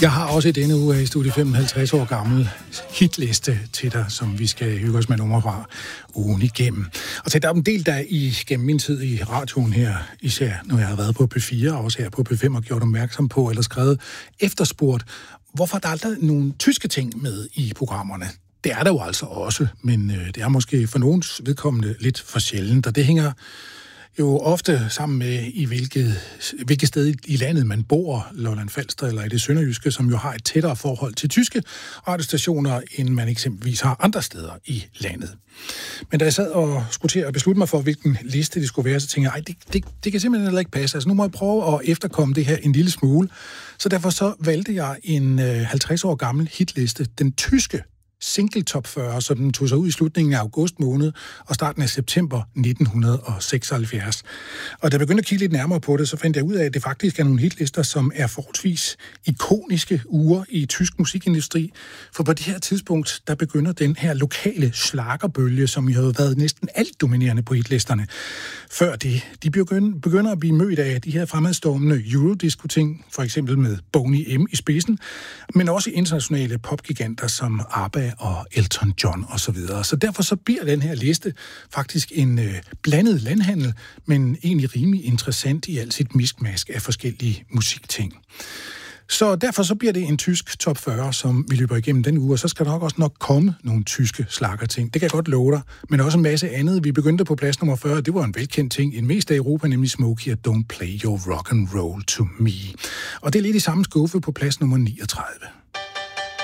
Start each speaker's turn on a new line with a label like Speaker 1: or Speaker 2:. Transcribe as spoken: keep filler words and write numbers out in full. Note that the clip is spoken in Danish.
Speaker 1: Jeg har også i denne uge her i Studie femoghalvtreds år gammel hitliste til dig, som vi skal hygge os med numre fra ugen igennem. Og til der er en del, der i gennem min tid i radioen her, især når jeg har været på P fire og også her på P fem og gjort opmærksom på, eller skrevet efterspurgt, hvorfor der aldrig er nogle tyske ting med i programmerne. Det er der jo altså også, men øh, det er måske for nogens vedkommende lidt for sjældent, og det hænger jo ofte sammen med, i hvilket, hvilket sted i landet man bor, Lolland Falster eller i det sønderjyske, som jo har et tættere forhold til tyske radiostationer, end man eksempelvis har andre steder i landet. Men da jeg sad og skulle til at beslutte mig for, hvilken liste det skulle være, så tænkte jeg, det, det, det kan simpelthen heller ikke passe. Altså nu må jeg prøve at efterkomme det her en lille smule. Så derfor så valgte jeg en øh, halvtreds år gammel hitliste, den tyske single top fyrre, så den tog sig ud i slutningen af august måned og starten af september nitten seksoghalvfjerds. Og da jeg begyndte at kigge lidt nærmere på det, så fandt jeg ud af, at det faktisk er nogle hitlister, som er forholdsvis ikoniske uger i tysk musikindustri. For på det her tidspunkt, der begynder den her lokale schlagerbølge, som jo har været næsten alt dominerende på hitlisterne. Før det, de begynder, begynder at blive mødt af de her fremadstormende eurodisco-ting, for eksempel med Boney M. i spidsen, men også internationale popgiganter som ABBA og Elton John og så videre. Så derfor så bliver den her liste faktisk en øh, blandet landhandel, men egentlig rimelig interessant i alt sit miskmask af forskellige musikting. Så derfor så bliver det en tysk top fyrre, som vi løber igennem den uge, og så skal der nok også nok komme nogle tyske slaggerting. Det kan jeg godt love dig, men også en masse andet. Vi begyndte på plads nummer fyrre, det var en velkendt ting, en mest af Europa, nemlig Smokey og Don't Play Your Rock and Roll to Me. Og det er lidt i samme skuffe på plads nummer niogtredive.